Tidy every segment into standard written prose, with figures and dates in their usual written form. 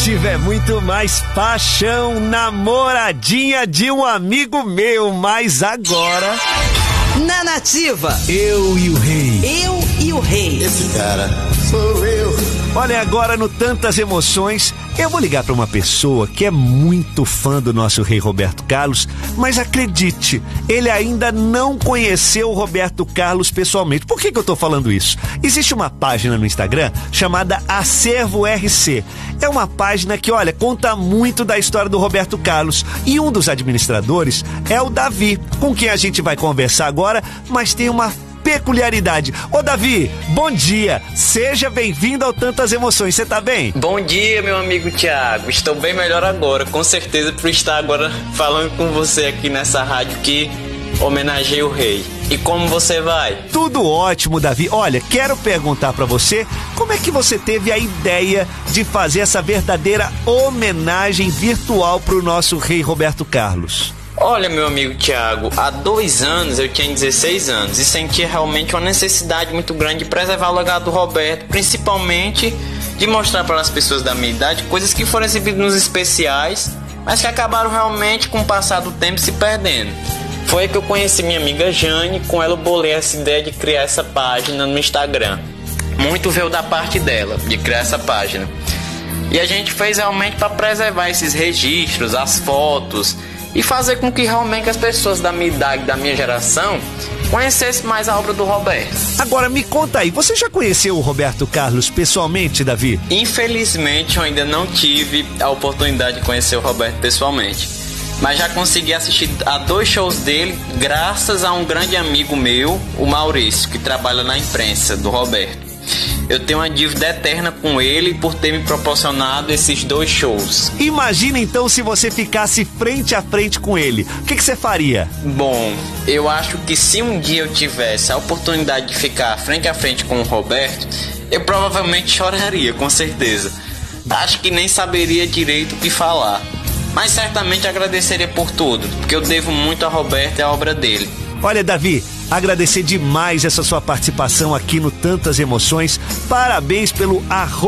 Nativa é muito mais paixão, namoradinha de um amigo meu, mas agora... Na Nativa, eu e o rei. Eu e o rei. Esse cara sou eu. Olha, agora no Tantas Emoções, eu vou ligar para uma pessoa que é muito fã do nosso rei Roberto Carlos, mas acredite, ele ainda não conheceu o Roberto Carlos pessoalmente. Por que eu tô falando isso? Existe uma página no Instagram chamada Acervo RC. É uma página que, olha, conta muito da história do Roberto Carlos. E um dos administradores é o Davi, com quem a gente vai conversar agora, mas tem uma peculiaridade. Ô Davi, bom dia, seja bem-vindo ao Tantas Emoções, você tá bem? Bom dia, meu amigo Thiago, estou bem melhor agora, com certeza por estar agora falando com você aqui nessa rádio que homenageia o rei. E como você vai? Tudo ótimo, Davi. Olha, quero perguntar pra você, como é que você teve a ideia de fazer essa verdadeira homenagem virtual pro nosso rei Roberto Carlos? Olha, meu amigo Thiago, há 2 anos eu tinha 16 anos e sentia realmente uma necessidade muito grande de preservar o legado do Roberto, principalmente de mostrar para as pessoas da minha idade coisas que foram exibidas nos especiais, mas que acabaram realmente com o passar do tempo se perdendo. Foi aí que eu conheci minha amiga Jane, com ela eu bolei essa ideia de criar essa página no Instagram. Muito veio da parte dela, de criar essa página. E a gente fez realmente para preservar esses registros, as fotos, e fazer com que realmente as pessoas da minha idade, da minha geração, conhecessem mais a obra do Roberto. Agora me conta aí, você já conheceu o Roberto Carlos pessoalmente, Davi? Infelizmente eu ainda não tive a oportunidade de conhecer o Roberto pessoalmente, mas já consegui assistir a 2 shows dele graças a um grande amigo meu, o Maurício, que trabalha na imprensa do Roberto. Eu tenho uma dívida eterna com ele por ter me proporcionado esses 2 shows. Imagina então se você ficasse frente a frente com ele. O que você faria? Bom, eu acho que se um dia eu tivesse a oportunidade de ficar frente a frente com o Roberto, eu provavelmente choraria, com certeza. Acho que nem saberia direito o que falar. Mas certamente agradeceria por tudo, porque eu devo muito a Roberto e a obra dele. Olha, Davi, agradecer demais essa sua participação aqui no Tantas Emoções. Parabéns pelo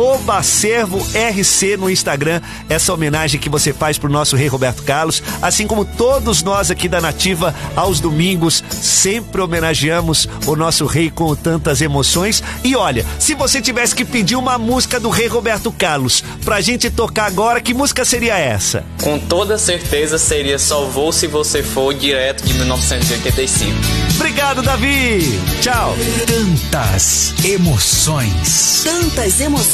@AcervoRC no Instagram, essa homenagem que você faz pro nosso rei Roberto Carlos, assim como todos nós aqui da Nativa, aos domingos, sempre homenageamos o nosso rei com Tantas Emoções. E olha, se você tivesse que pedir uma música do rei Roberto Carlos pra gente tocar agora, que música seria essa? Com toda certeza seria Só Vou Se Você For, direto de 1985. Obrigado, Davi. Tchau. Tantas emoções. Tantas emoções.